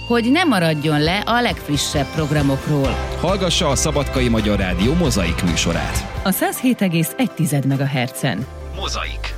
hogy ne maradjon le a legfrissebb programokról. Hallgassa a Szabadkai Magyar Rádió Mozaik műsorát. A 107,1 MHz-en. Mozaik.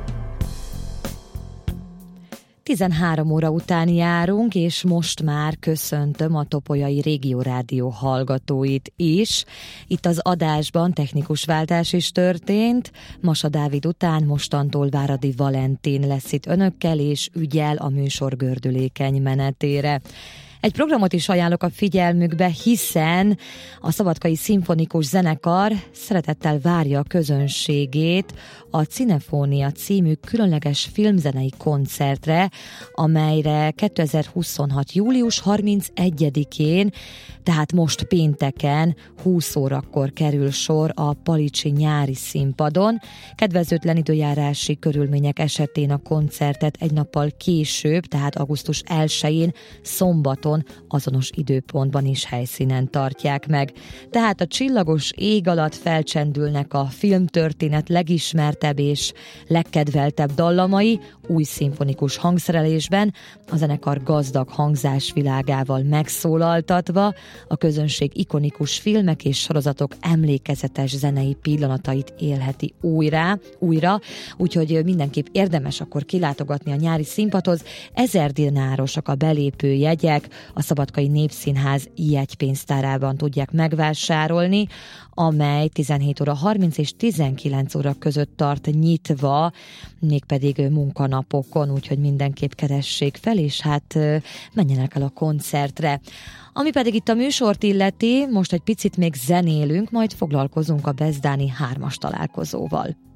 13 óra után járunk, és most már köszöntöm a Topolyai Régiórádió hallgatóit is. Itt az adásban technikus váltás is történt. Masa Dávid után mostantól Váradi Valentin lesz itt önökkel, és ügyel a műsor gördülékeny menetére. Egy programot is ajánlok a figyelmükbe, hiszen a Szabadkai Szimfonikus Zenekar szeretettel várja a közönségét a Cinefónia című különleges filmzenei koncertre, amelyre 2026. július 31-én, tehát most pénteken 20 órakor kerül sor a Palicsi nyári színpadon. Kedvezőtlen időjárási körülmények esetén a koncertet egy nappal később, tehát augusztus 1-én szombaton azonos időpontban és helyszínen tartják meg. Tehát a csillagos ég alatt felcsendülnek a filmtörténet legismertebb és legkedveltebb dallamai új szimfonikus hangszerelésben, a zenekar gazdag hangzásvilágával megszólaltatva a közönség ikonikus filmek és sorozatok emlékezetes zenei pillanatait élheti újra, úgyhogy mindenképp érdemes akkor kilátogatni a nyári színpadhoz. 1000 dinárosak a belépő jegyek, a Szabadkai Népszínház jegypénztárában tudják megvásárolni, amely 17 óra 30 és 19 óra között tart nyitva, mégpedig munkanapokon, úgyhogy mindenképp keressék fel, és hát menjenek el a koncertre. Ami pedig itt a műsort illeti, most egy picit még zenélünk, majd foglalkozunk a bezdáni 3-as találkozóval.